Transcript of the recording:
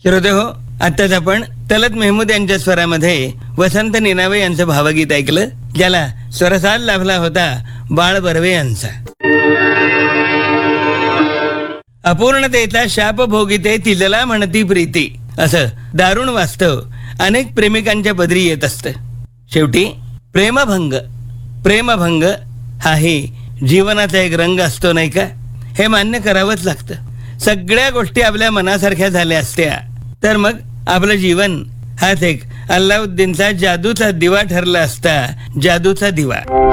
श्रोते हो, आत्ताच आपण तलत मेहमूद यांच्या स्वरामध्ये वसंत निनावे यांचं भावगीत ऐकलं, ज्याला स्वरसाज लाभला होता बाळ बर्वे यांचा. अपूर्णतेचा शाप भोगिते तिजला म्हणती प्रीती, असं दारुण वास्तव अनेक प्रेमिकांच्या पदरी येत असतं. शेवटी प्रेमभंग हाही जीवनाचा एक रंग असतो, नाही का? हे मान्य करावंच लागतं. सगळ्या गोष्टी आपल्या मनासारख्या झाल्या असत्या तर मग आपलं जीवन हाच एक अल्लाउद्दीनचा जादूचा दिवा ठरला असता. जादूचा दिवा.